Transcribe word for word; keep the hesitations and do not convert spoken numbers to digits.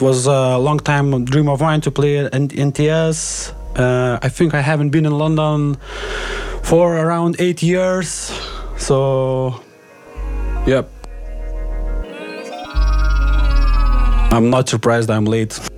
was a long time dream of mine to play in N T S. Uh, I think I haven't been in London for around eight years. So, yep. I'm not surprised I'm late.